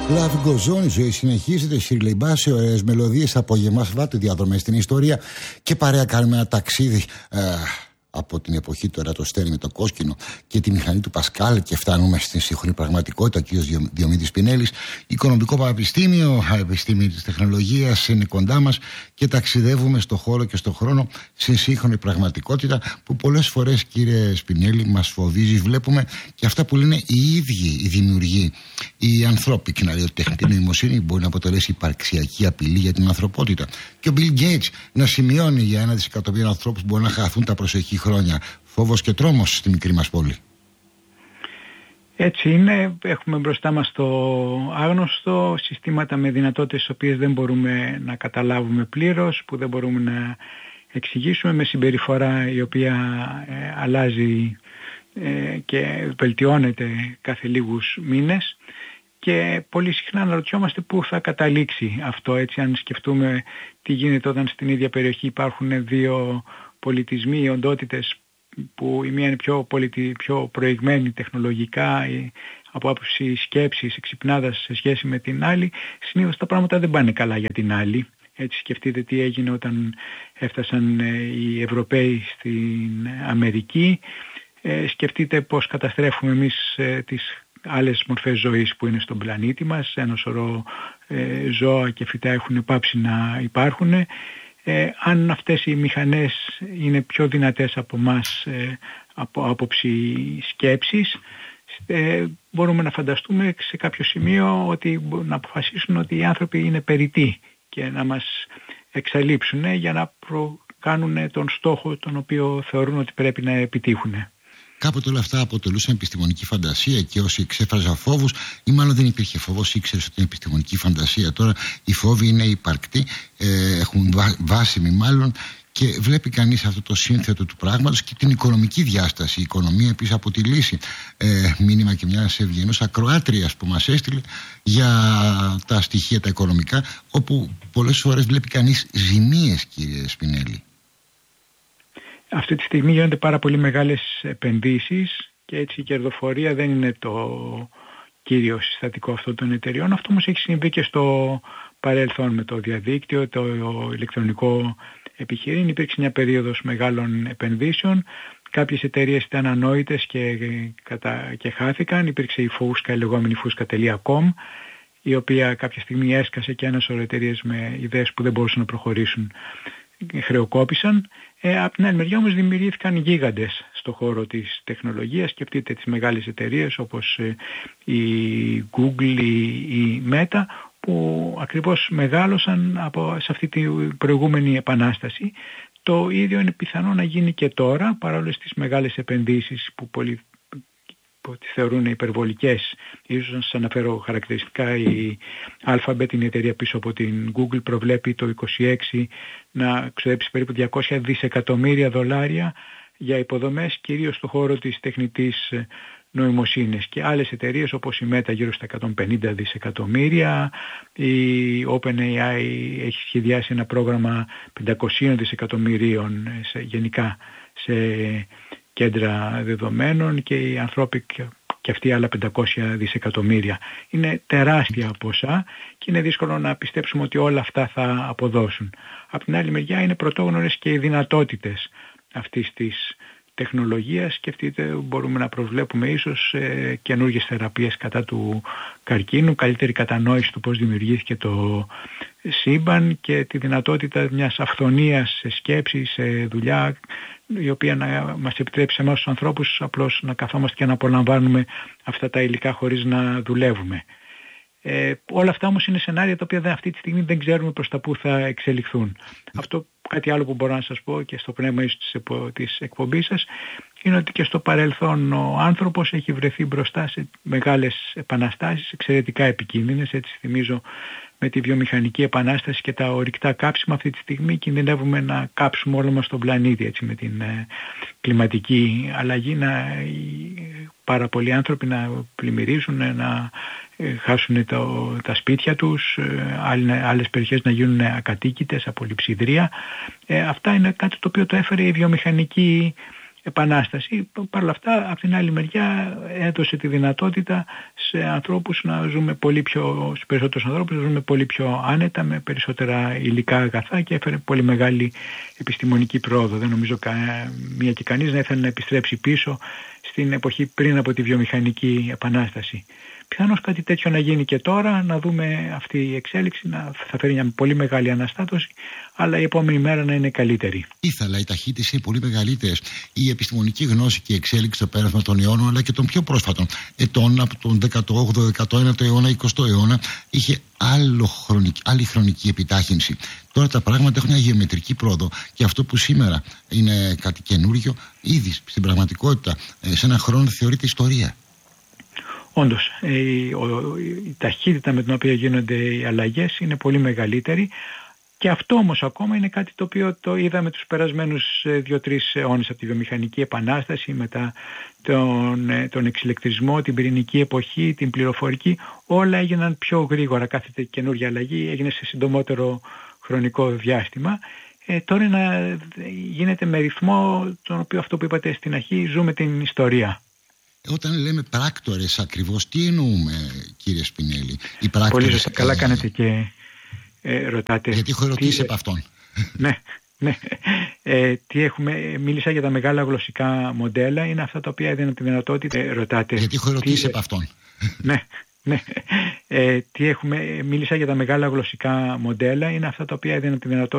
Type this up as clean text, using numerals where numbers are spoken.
Love goes on, η ζωή συνεχίζεται. Shirley Bassey, ωραίες μελωδίες, απόγευμα Σαββάτου, διαδρομές στην ιστορία και παρέα κάνουμε ένα ταξίδι από την εποχή του Ερατοσθένη με το κόσκινο και τη μηχανή του Πασκάλ και φτάνουμε στην σύγχρονη πραγματικότητα. Ο κ. Διομήδης Πινέλης, Οικονομικό Πανεπιστήμιο, Επιστήμη της Τεχνολογίας, είναι κοντά μας και ταξιδεύουμε στο χώρο και στο χρόνο σε σύγχρονη πραγματικότητα που πολλές φορές, κύριε Σπινέλη, μας φοβίζει. Βλέπουμε και αυτά που λένε οι ίδιοι οι δημιουργοί, οι ανθρώποι, να λέει ότι η τεχνητή νοημοσύνη μπορεί να αποτελέσει υπαρξιακή απειλή για την ανθρωπότητα. Και ο Bill Gates να σημειώνει για 1 δισεκατομμύριο ανθρώπους που μπορεί να χαθούν τα προσεχή χρόνια. Φόβος και τρόμος στη μικρή μας πόλη. Έτσι είναι. Έχουμε μπροστά μας το άγνωστο, συστήματα με δυνατότητες τις οποίες δεν μπορούμε να καταλάβουμε πλήρως, που δεν μπορούμε να εξηγήσουμε, με συμπεριφορά η οποία αλλάζει και βελτιώνεται κάθε λίγους μήνες. Και πολύ συχνά αναρωτιόμαστε πού θα καταλήξει αυτό, έτσι, αν σκεφτούμε τι γίνεται όταν στην ίδια περιοχή υπάρχουν δύο πολιτισμοί, οντότητες που η μία είναι πιο προηγμένη τεχνολογικά από άποψη σκέψης, εξυπνάδας σε σχέση με την άλλη. Συνήθως τα πράγματα δεν πάνε καλά για την άλλη. Έτσι, σκεφτείτε τι έγινε όταν έφτασαν οι Ευρωπαίοι στην Αμερική. Σκεφτείτε πώς καταστρέφουμε εμείς τις άλλες μορφές ζωής που είναι στον πλανήτη μας. Ένα σωρό ζώα και φυτά έχουν πάψει να υπάρχουν. Αν αυτές οι μηχανές είναι πιο δυνατές από μας από άποψη σκέψης, μπορούμε να φανταστούμε σε κάποιο σημείο ότι να αποφασίσουν ότι οι άνθρωποι είναι περιττοί και να μας εξαλείψουν για να κάνουν τον στόχο τον οποίο θεωρούν ότι πρέπει να επιτύχουν. Κάποτε όλα αυτά αποτελούσαν επιστημονική φαντασία και όσοι εξέφραζαν φόβους, ή μάλλον δεν υπήρχε φόβος, ήξερες ότι είναι επιστημονική φαντασία. Τώρα οι φόβοι είναι υπαρκτοί, έχουν βάσιμη μάλλον, και βλέπει κανείς αυτό το σύνθετο του πράγματος και την οικονομική διάσταση. Η οικονομία επίσης από τη λύση. Μήνυμα και μιας ευγενούς ακροάτριας που μας έστειλε για τα στοιχεία τα οικονομικά, όπου πολλές φορές βλέπει κανείς ζημίες, κύριε Σπινέλη. Αυτή τη στιγμή γίνονται πάρα πολύ μεγάλες επενδύσεις και έτσι η κερδοφορία δεν είναι το κύριο συστατικό αυτών των εταιριών. Αυτό όμως έχει συμβεί και στο παρελθόν με το διαδίκτυο, το ηλεκτρονικό επιχειρήν. Υπήρξε μια περίοδος μεγάλων επενδύσεων. Κάποιες εταιρείες ήταν ανόητες και χάθηκαν. Υπήρξε η φούσκα, η λεγόμενη φούσκα.com, η οποία κάποια στιγμή έσκασε και ένα σωρό εταιρείες με ιδέες που δεν μπορούσαν να προχωρήσουν χρεοκόπησαν. Από την άλλη μεριά όμως δημιουργήθηκαν γίγαντες στον χώρο της τεχνολογίας. Σκεφτείτε τις μεγάλες εταιρείες όπως η Google, η Meta, που ακριβώς μεγάλωσαν σε αυτή την προηγούμενη επανάσταση. Το ίδιο είναι πιθανό να γίνει και τώρα, παρόλο στις μεγάλες επενδύσεις που πολλοί τις θεωρούν υπερβολικές. Ίσως να σας αναφέρω χαρακτηριστικά, η Alphabet, η εταιρεία πίσω από την Google, προβλέπει το 2026 να ξοδέψει περίπου $200 δισεκατομμύρια για υποδομές, κυρίως στον χώρο της τεχνητής νοημοσύνης, και άλλες εταιρείες όπως η Meta γύρω στα 150 δισεκατομμύρια, η OpenAI έχει σχεδιάσει ένα πρόγραμμα 500 δισεκατομμυρίων γενικά σε κέντρα δεδομένων, και οι ανθρώποι και αυτοί άλλα 500 δισεκατομμύρια. Είναι τεράστια ποσά και είναι δύσκολο να πιστέψουμε ότι όλα αυτά θα αποδώσουν. Από την άλλη μεριά είναι πρωτόγνωρες και οι δυνατότητες αυτής της τεχνολογίας. Σκεφτείτε, μπορούμε να προβλέπουμε ίσως καινούργιες θεραπείες κατά του καρκίνου, καλύτερη κατανόηση του πώς δημιουργήθηκε το σύμπαν και τη δυνατότητα μιας αυθονίας σε σκέψη, σε δουλειά, η οποία να μας επιτρέψει εμάς τους ανθρώπους απλώς να καθόμαστε και να απολαμβάνουμε αυτά τα υλικά χωρίς να δουλεύουμε. Όλα αυτά όμως είναι σενάρια τα οποία αυτή τη στιγμή δεν ξέρουμε προς τα που θα εξελιχθούν. Αυτό, κάτι άλλο που μπορώ να σας πω και στο πνεύμα της εκπομπής σας, είναι ότι και στο παρελθόν ο άνθρωπος έχει βρεθεί μπροστά σε μεγάλες επαναστάσεις εξαιρετικά επικίνδυνες. Έτσι θυμίζω με τη βιομηχανική επανάσταση και τα ορυκτά κάψιμα. Αυτή τη στιγμή κινδυνεύουμε να κάψουμε όλο μας τον πλανήτη, έτσι, με την κλιματική αλλαγή, πάρα πολλοί άνθρωποι να πλημμυρίζουν, να χάσουν τα σπίτια τους, άλλες περιοχές να γίνουν ακατοίκητες από λειψιδρία. Αυτά είναι κάτι το οποίο το έφερε η βιομηχανική επανάσταση. Παρ' όλα αυτά, από την άλλη μεριά έδωσε τη δυνατότητα σε ανθρώπους να ζούμε πολύ πιο, στους περισσότερους ανθρώπους να ζούμε πολύ πιο άνετα, με περισσότερα υλικά αγαθά, και έφερε πολύ μεγάλη επιστημονική πρόοδο. Δεν νομίζω μία και κανείς να ήθελε να επιστρέψει πίσω στην εποχή πριν από τη βιομηχανική επανάσταση. Πιθανώς κάτι τέτοιο να γίνει και τώρα, να δούμε αυτή η εξέλιξη θα φέρει μια πολύ μεγάλη αναστάτωση, αλλά η επόμενη μέρα να είναι καλύτερη. Ήθελα οι ταχύτητες είναι πολύ μεγαλύτερες. Η επιστημονική γνώση και η εξέλιξη στο πέρασμα των αιώνων, αλλά και των πιο πρόσφατων ετών, από τον 18ο, 19ο αιώνα, 20ο αιώνα, είχε άλλη χρονική επιτάχυνση. Τώρα τα πράγματα έχουν μια γεωμετρική πρόοδο, και αυτό που σήμερα είναι κάτι καινούριο, ήδη στην πραγματικότητα σε έναν χρόνο θεωρείται ιστορία. Όντως, η ταχύτητα με την οποία γίνονται οι αλλαγές είναι πολύ μεγαλύτερη, και αυτό όμως ακόμα είναι κάτι το οποίο το είδαμε τους περασμένους 2-3 αιώνες, από τη βιομηχανική επανάσταση, μετά τον εξηλεκτρισμό, την πυρηνική εποχή, την πληροφορική. Όλα έγιναν πιο γρήγορα, κάθε καινούργια αλλαγή έγινε σε συντομότερο χρονικό διάστημα. Τώρα γίνεται με ρυθμό τον οποίο, αυτό που είπατε στην αρχή, ζούμε την ιστορία. Όταν λέμε πράκτορες ακριβώς, τι εννοούμε, κύριε Σπινέλη? Οι πράκτορες, πολύ σωστά, καλά κάνετε και ρωτάτε. Γιατί έχω ερωτήσει από αυτόν. Ναι. Μίλησα για τα μεγάλα γλωσσικά μοντέλα, είναι αυτά τα οποία έδιναν τη δυνατότητα. Ρωτάτε. Γιατί έχω ερωτήσει από αυτόν. Ναι. Μίλησα για τα μεγάλα γλωσσικά μοντέλα, είναι αυτά τα οποία έδιναν τη δυνατότητα